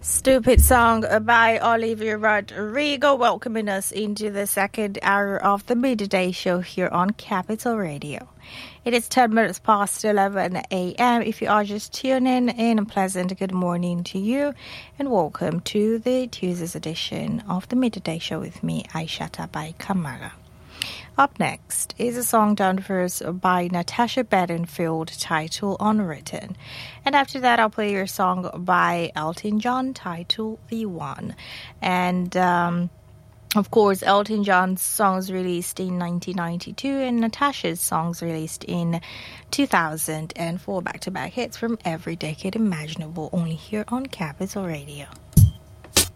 Stupid song by Olivia Rodrigo, welcoming us into the second hour of the midday show here on Capital Radio. It is 10 minutes past 11 a.m. If you are just tuning in, a pleasant good morning to you and welcome to the Tuesday's edition of the midday show with me, Aisha Tabai Kamara. Up next is a song done first by Natasha Bedingfield titled Unwritten. And after that, I'll play your song by Elton John titled The One. And of course, Elton John's songs released in 1992 and Natasha's songs released in 2004. Back-to-back hits from every decade imaginable, only here on Capital Radio.